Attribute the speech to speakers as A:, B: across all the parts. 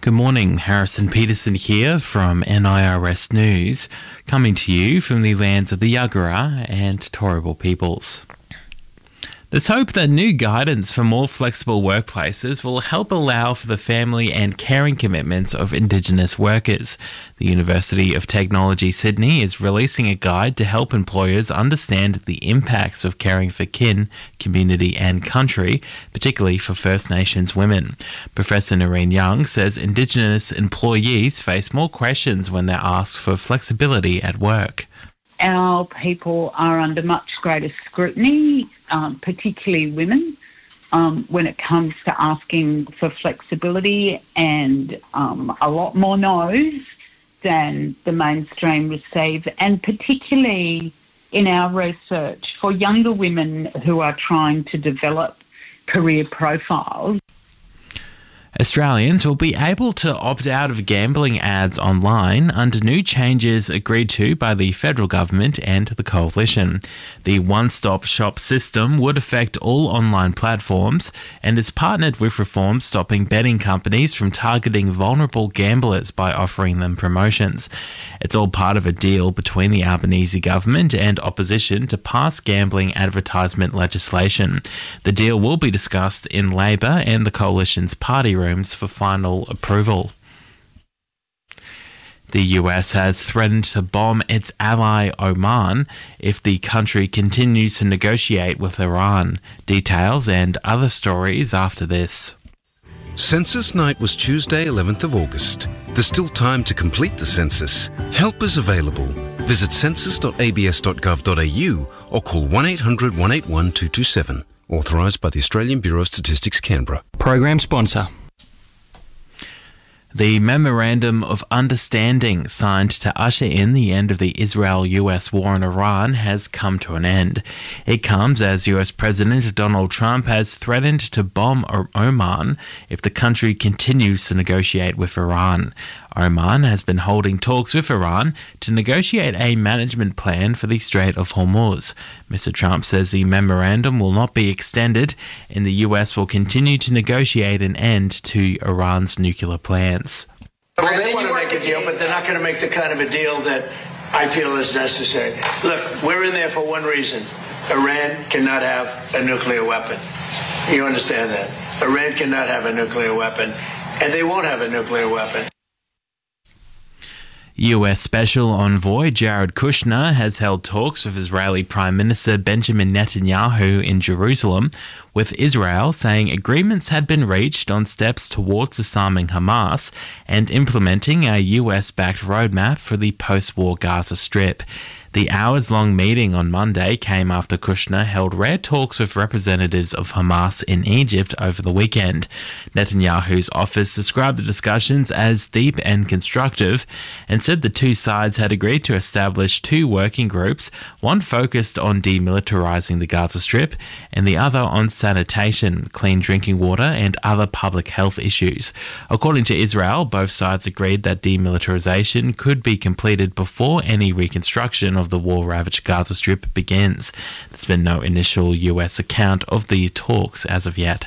A: Good morning, Harrison Peterson here from NIRS News, coming to you from the lands of the Yagara and Turrbal peoples. There's hope that new guidance for more flexible workplaces will help allow for the family and caring commitments of Indigenous workers. The University of Technology Sydney is releasing a guide to help employers understand the impacts of caring for kin, community and country, particularly for First Nations women. Professor Noreen Young says Indigenous employees face more questions when they're asked for flexibility at work.
B: Our people are under much greater scrutiny, particularly women, when it comes to asking for flexibility, and a lot more no's than the mainstream receive, and particularly in our research for younger women who are trying to develop career profiles.
A: Australians will be able to opt out of gambling ads online under new changes agreed to by the federal government and the coalition. The one-stop shop system would affect all online platforms and is partnered with reforms stopping betting companies from targeting vulnerable gamblers by offering them promotions. It's all part of a deal between the Albanese government and opposition to pass gambling advertisement legislation. The deal will be discussed in Labor and the coalition's party rooms for final approval. The US has threatened to bomb its ally Oman if the country continues to negotiate with Iran. Details and other stories after this.
C: Census night was Tuesday, 11th of August. There's still time to complete the census. Help is available. Visit census.abs.gov.au or call 1800 181 227. Authorised by the Australian Bureau of Statistics, Canberra.
D: Program sponsor.
A: The Memorandum of Understanding signed to usher in the end of the Israel-US war in Iran has come to an end. It comes as US President Donald Trump has threatened to bomb Oman if the country continues to negotiate with Iran. Oman has been holding talks with Iran to negotiate a management plan for the Strait of Hormuz. Mr. Trump says the memorandum will not be extended and the US will continue to negotiate an end to Iran's nuclear plans.
E: Well, they want to make a deal, but they're not going to make the kind of a deal that I feel is necessary. Look, we're in there for one reason. Iran cannot have a nuclear weapon. You understand that? Iran cannot have a nuclear weapon, and they won't have a nuclear weapon.
A: US Special Envoy Jared Kushner has held talks with Israeli Prime Minister Benjamin Netanyahu in Jerusalem, with Israel saying agreements had been reached on steps towards disarming Hamas and implementing a US-backed roadmap for the post-war Gaza Strip. The hours-long meeting on Monday came after Kushner held rare talks with representatives of Hamas in Egypt over the weekend. Netanyahu's office described the discussions as deep and constructive and said the two sides had agreed to establish two working groups, one focused on demilitarizing the Gaza Strip and the other on sanitation, clean drinking water and other public health issues. According to Israel, both sides agreed that demilitarization could be completed before any reconstruction of the war-ravaged Gaza Strip begins. There's been no initial US account of the talks as of yet.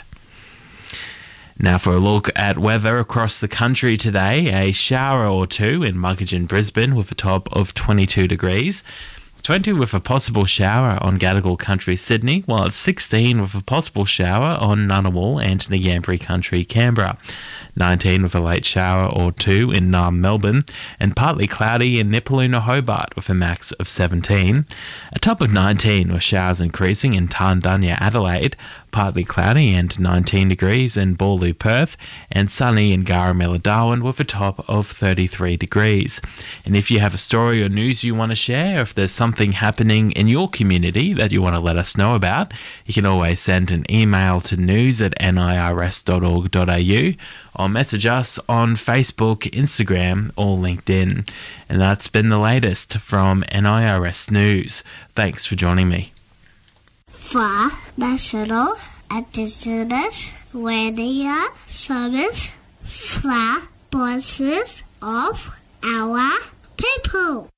A: Now for a look at weather across the country today. A shower or two in Muggeridge, Brisbane with a top of 22 degrees. 20 with a possible shower on Gadigal Country, Sydney, while it's 16 with a possible shower on Ngunnawal and Ngambri Country, Canberra. 19 with a late shower or two in Naarm, Melbourne, and partly cloudy in Nipaluna, Hobart with a max of 17. A top of 19 with showers increasing in Tarndunya, Adelaide, partly cloudy and 19 degrees in Boorloo, Perth, and sunny in Garamilla, Darwin with a top of 33 degrees. And if you have a story or news you want to share, if there's something happening in your community that you want to let us know about, you can always send an email to news@nirs.org.au or message us on Facebook, Instagram or LinkedIn. And that's been the latest from NIRS News. Thanks for joining me.
F: For National Indigenous Radio Service, for voices of our people.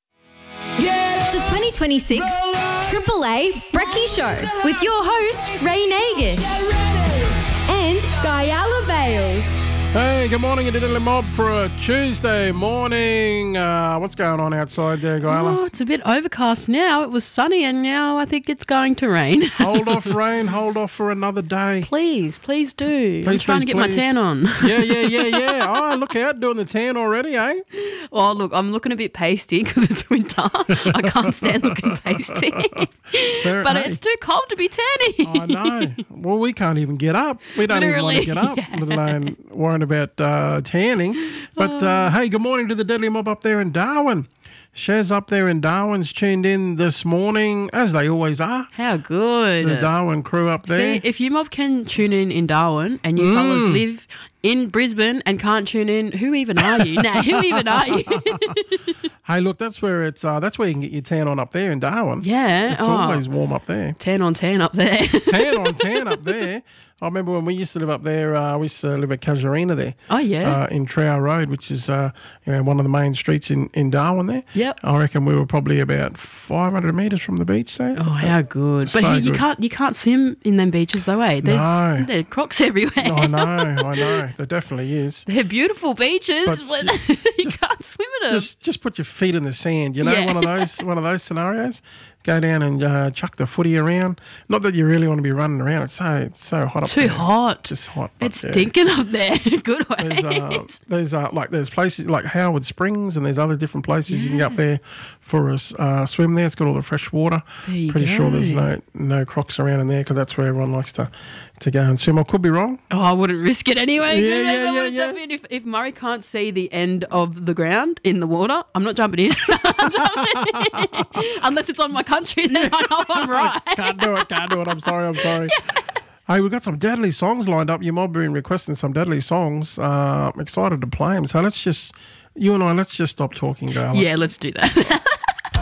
G: The 2026 AAA Brekkie Show with your host, Ray Nagus and Guyala Bales.
D: Hey, good morning, Diddly Mob, for a Tuesday morning. What's going on outside there, Guyla?
H: Oh, it's a bit overcast now. It was sunny and now I think it's going to rain.
D: Hold off rain, hold off for another day.
H: Please do. I'm
D: Please,
H: trying to get my tan on.
D: Yeah. Oh, look out, doing the tan already, eh?
H: Well, look, I'm looking a bit pasty because it's winter. I can't stand looking pasty. But it's too cold to be tanning.
D: I know. Well, we can't even get up. We don't even want to get up, let alone worrying about tanning. But hey, good morning to the Deadly Mob up there in Darwin. Shaz up there in Darwin's tuned in this morning, as they always are.
H: How good.
D: The Darwin crew up there.
H: See, if you mob can tune in Darwin and you fellas live in Brisbane and can't tune in, who even are you? Who even are you?
D: Hey, look, that's where that's where you can get your tan on up there in Darwin.
H: Yeah.
D: It's always warm up there.
H: Tan on tan up there.
D: Tan on tan up there. I remember when we used to live up there, we used to live at Casuarina there.
H: Oh, yeah.
D: In Trow Road, which is one of the main streets in Darwin there.
H: Yep.
D: I reckon we were probably about 500 metres from the beach there.
H: Oh, how good. But
D: So
H: you
D: good.
H: can't swim in them beaches though, eh? There are crocs everywhere.
D: I know. There definitely is.
H: They're beautiful beaches, but you can't swim in them.
D: Just put your feet in the sand,
H: Yeah.
D: one of those scenarios. Go down and chuck the footy around. Not that you really want to be running around. It's so hot up there.
H: Too hot.
D: Just hot.
H: It's stinking up there. Good
D: There's
H: ways.
D: there's places like Howard Springs and there's other different places you can go up there for a swim there. It's got all the fresh water.
H: There you
D: Pretty
H: go.
D: sure there's no crocs around in there because that's where everyone likes to go and swim. I could be wrong.
H: Oh, I wouldn't risk it anyway.
D: Yeah,
H: I wouldn't jump in. If Murray can't see the end of the ground in the water, I'm not jumping in. Unless it's on my country, then I know I'm right.
D: Can't do it. I'm sorry. Hey, we've got some deadly songs lined up. You might be requesting some deadly songs. I'm excited to play them. So let's just stop talking, Garla.
H: Yeah, let's do that.